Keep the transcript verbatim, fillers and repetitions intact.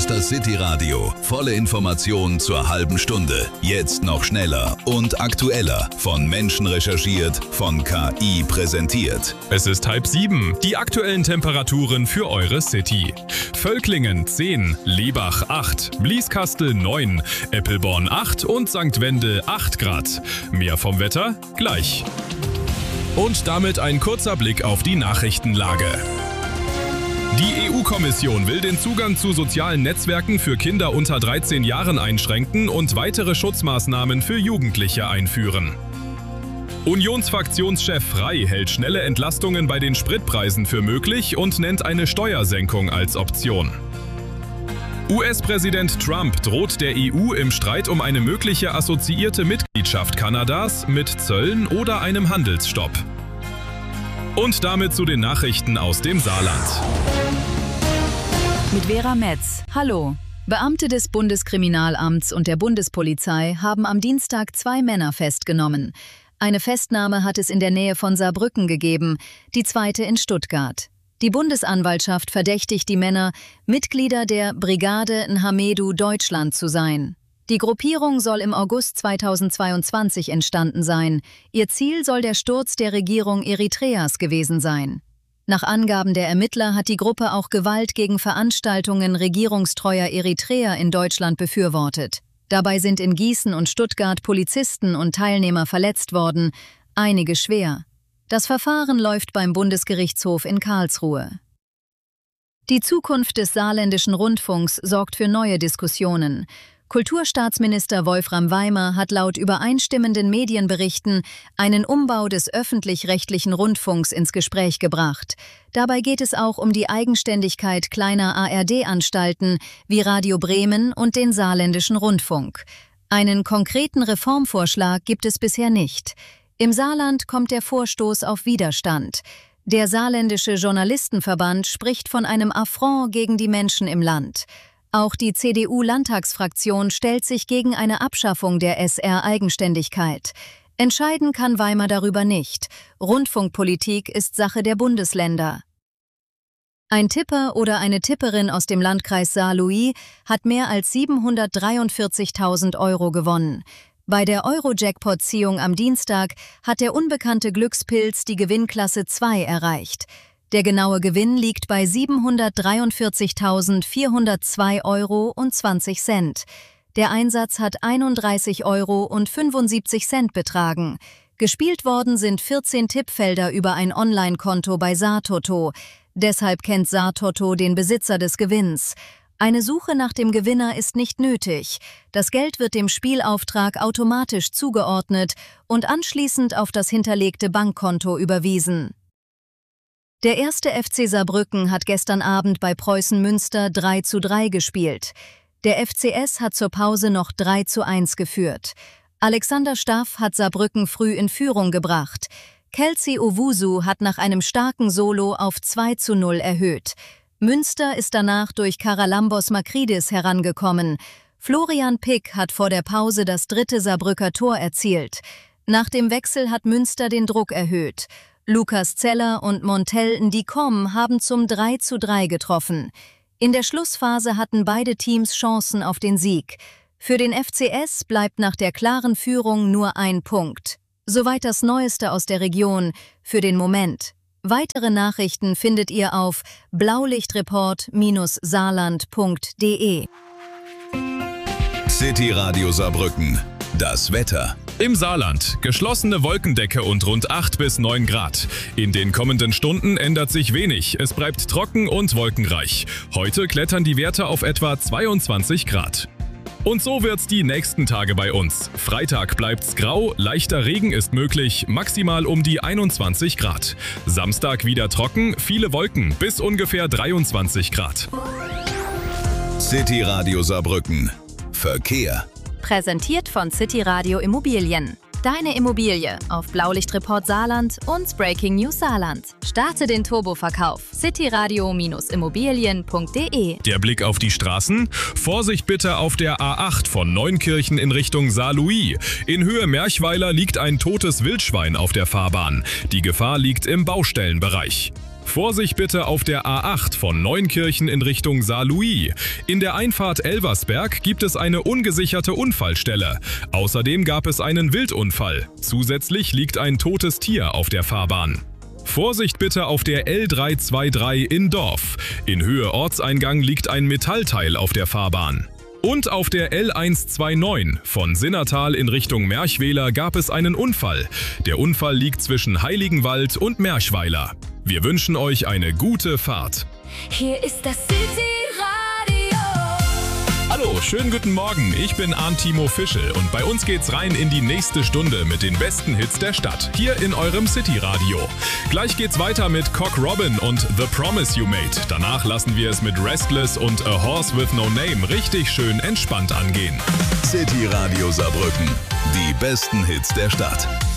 ist das City Radio. Volle Informationen zur halben Stunde. Jetzt noch schneller und aktueller. Von Menschen recherchiert, von K I präsentiert. Es ist halb sieben. Die aktuellen Temperaturen für eure City. Völklingen zehn, Lebach acht, Blieskastel neun, Eppelborn acht und Sankt Wendel acht Grad. Mehr vom Wetter gleich. Und damit ein kurzer Blick auf die Nachrichtenlage. Die E U-Kommission will den Zugang zu sozialen Netzwerken für Kinder unter dreizehn Jahren einschränken und weitere Schutzmaßnahmen für Jugendliche einführen. Unionsfraktionschef Frey hält schnelle Entlastungen bei den Spritpreisen für möglich und nennt eine Steuersenkung als Option. U S-Präsident Trump droht der E U im Streit um eine mögliche assoziierte Mitgliedschaft Kanadas mit Zöllen oder einem Handelsstopp. Und damit zu den Nachrichten aus dem Saarland. Mit Vera Metz. Hallo. Beamte des Bundeskriminalamts und der Bundespolizei haben am Dienstag zwei Männer festgenommen. Eine Festnahme hat es in der Nähe von Saarbrücken gegeben, die zweite in Stuttgart. Die Bundesanwaltschaft verdächtigt die Männer, Mitglieder der Brigade Nhamedu Deutschland zu sein. Die Gruppierung soll im August zweitausendzweiundzwanzig entstanden sein. Ihr Ziel soll der Sturz der Regierung Eritreas gewesen sein. Nach Angaben der Ermittler hat die Gruppe auch Gewalt gegen Veranstaltungen regierungstreuer Eritreer in Deutschland befürwortet. Dabei sind in Gießen und Stuttgart Polizisten und Teilnehmer verletzt worden, einige schwer. Das Verfahren läuft beim Bundesgerichtshof in Karlsruhe. Die Zukunft des saarländischen Rundfunks sorgt für neue Diskussionen. Kulturstaatsminister Wolfram Weimer hat laut übereinstimmenden Medienberichten einen Umbau des öffentlich-rechtlichen Rundfunks ins Gespräch gebracht. Dabei geht es auch um die Eigenständigkeit kleiner A R D-Anstalten wie Radio Bremen und den saarländischen Rundfunk. Einen konkreten Reformvorschlag gibt es bisher nicht. Im Saarland kommt der Vorstoß auf Widerstand. Der saarländische Journalistenverband spricht von einem Affront gegen die Menschen im Land. Auch die C D U-Landtagsfraktion stellt sich gegen eine Abschaffung der S R-Eigenständigkeit. Entscheiden kann Weimer darüber nicht. Rundfunkpolitik ist Sache der Bundesländer. Ein Tipper oder eine Tipperin aus dem Landkreis Saar-Louis hat mehr als siebenhundertdreiundvierzigtausend Euro gewonnen. Bei der Euro-Jackpot-Ziehung am Dienstag hat der unbekannte Glückspilz die Gewinnklasse zwei erreicht. Der genaue Gewinn liegt bei siebenhundertdreiundvierzigtausendvierhundertzwei Euro und zwanzig Cent. Der Einsatz hat einunddreißig Euro und fünfundsiebzig Cent betragen. Gespielt worden sind vierzehn Tippfelder über ein Online-Konto bei Saartoto. Deshalb kennt Saartoto den Besitzer des Gewinns. Eine Suche nach dem Gewinner ist nicht nötig. Das Geld wird dem Spielauftrag automatisch zugeordnet und anschließend auf das hinterlegte Bankkonto überwiesen. Der erste F C Saarbrücken hat gestern Abend bei Preußen Münster drei zu drei gespielt. Der F C S hat zur Pause noch drei zu eins geführt. Alexander Staff hat Saarbrücken früh in Führung gebracht. Kelsey Owusu hat nach einem starken Solo auf zwei zu null erhöht. Münster ist danach durch Karalambos Makridis herangekommen. Florian Pick hat vor der Pause das dritte Saarbrücker Tor erzielt. Nach dem Wechsel hat Münster den Druck erhöht. Lukas Zeller und Montel Ndicom haben zum drei zu drei getroffen. In der Schlussphase hatten beide Teams Chancen auf den Sieg. Für den F C S bleibt nach der klaren Führung nur ein Punkt. Soweit das Neueste aus der Region für den Moment. Weitere Nachrichten findet ihr auf blaulichtreport Bindestrich saarland Punkt de. City Radio Saarbrücken. Das Wetter. Im Saarland geschlossene Wolkendecke und rund acht bis neun Grad. In den kommenden Stunden ändert sich wenig. Es bleibt trocken und wolkenreich. Heute klettern die Werte auf etwa zweiundzwanzig Grad. Und so wird's die nächsten Tage bei uns. Freitag bleibt's grau, leichter Regen ist möglich, maximal um die einundzwanzig Grad. Samstag wieder trocken, viele Wolken, bis ungefähr dreiundzwanzig Grad. City Radio Saarbrücken. Verkehr. Präsentiert von City Radio Immobilien. Deine Immobilie auf Blaulichtreport Saarland und Breaking News Saarland. Starte den Turboverkauf. cityradio Immobilien Punkt de. Der Blick auf die Straßen. Vorsicht bitte auf der A acht von Neunkirchen in Richtung Saar-Louis. In Höhe Merchweiler liegt ein totes Wildschwein auf der Fahrbahn. Die Gefahr liegt im Baustellenbereich. Vorsicht bitte auf der A acht von Neunkirchen in Richtung Saarlouis. In der Einfahrt Elversberg gibt es eine ungesicherte Unfallstelle. Außerdem gab es einen Wildunfall. Zusätzlich liegt ein totes Tier auf der Fahrbahn. Vorsicht bitte auf der L dreihundertzweiundzwanzig in Dorf. In Höhe Ortseingang liegt ein Metallteil auf der Fahrbahn. Und auf der L hundertneunundzwanzig von Sinnertal in Richtung Merchweiler gab es einen Unfall. Der Unfall liegt zwischen Heiligenwald und Merchweiler. Wir wünschen euch eine gute Fahrt. Hier ist das City Radio. Hallo, schönen guten Morgen. Ich bin Arndt Timo Fischel und bei uns geht's rein in die nächste Stunde mit den besten Hits der Stadt, hier in eurem City Radio. Gleich geht's weiter mit Cock Robin und The Promise You Made. Danach lassen wir es mit Restless und A Horse with No Name richtig schön entspannt angehen. City Radio Saarbrücken. Die besten Hits der Stadt.